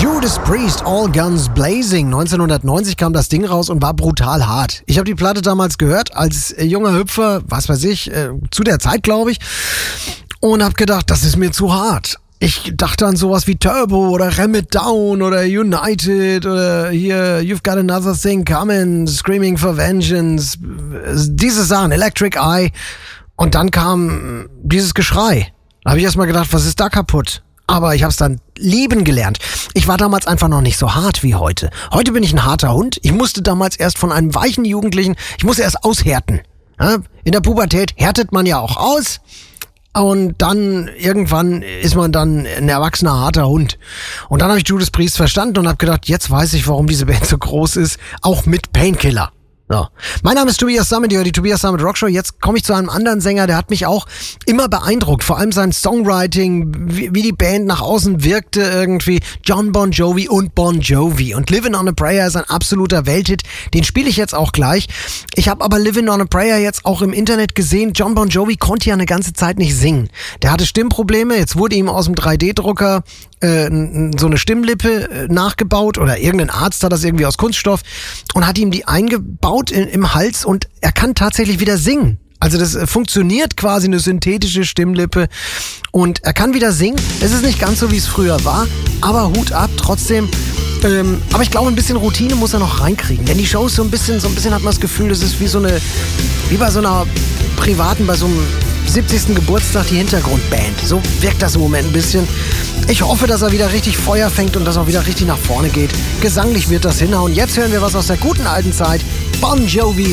Judas Priest, All Guns Blazing. 1990 kam das Ding raus und war brutal hart. Ich habe die Platte damals gehört als junger Hüpfer, was weiß ich, zu der Zeit, glaube ich, und habe gedacht, das ist mir zu hart. Ich dachte an sowas wie Turbo oder Ram It Down oder United oder hier You've Got Another Thing Coming, Screaming for Vengeance, diese Sachen, Electric Eye. Und dann kam dieses Geschrei. Da habe ich erstmal gedacht, was ist da kaputt? Aber ich habe es dann lieben gelernt. Ich war damals einfach noch nicht so hart wie heute. Heute bin ich ein harter Hund. Ich musste damals erst von einem weichen Jugendlichen, ich musste erst aushärten. Ja? In der Pubertät härtet man ja auch aus. Und dann irgendwann ist man dann ein erwachsener, harter Hund. Und dann habe ich Judas Priest verstanden und habe gedacht, jetzt weiß ich, warum diese Band so groß ist. Auch mit Painkiller. So. Mein Name ist Tobias Summit, die Tobias Summit Rockshow. Jetzt komme ich zu einem anderen Sänger, der hat mich auch immer beeindruckt. Vor allem sein Songwriting, wie die Band nach außen wirkte irgendwie. John Bon Jovi und Bon Jovi. Und Livin' on a Prayer ist ein absoluter Welthit. Den spiele ich jetzt auch gleich. Ich habe aber Livin' on a Prayer jetzt auch im Internet gesehen. John Bon Jovi konnte ja eine ganze Zeit nicht singen. Der hatte Stimmprobleme. Jetzt wurde ihm aus dem 3D-Drucker so eine Stimmlippe nachgebaut oder irgendein Arzt hat das irgendwie aus Kunststoff und hat ihm die eingebaut im Hals und er kann tatsächlich wieder singen. Also das funktioniert quasi, eine synthetische Stimmlippe und er kann wieder singen. Es ist nicht ganz so, wie es früher war, aber Hut ab, trotzdem. Aber ich glaube, ein bisschen Routine muss er noch reinkriegen, denn die Show ist so ein bisschen hat man das Gefühl, das ist wie bei so einer privaten, bei so einem 70. Geburtstag die Hintergrundband. So wirkt das im Moment ein bisschen. Ich hoffe, dass er wieder richtig Feuer fängt und dass er wieder richtig nach vorne geht. Gesanglich wird das hinhauen. Jetzt hören wir was aus der guten alten Zeit. Bon Jovi.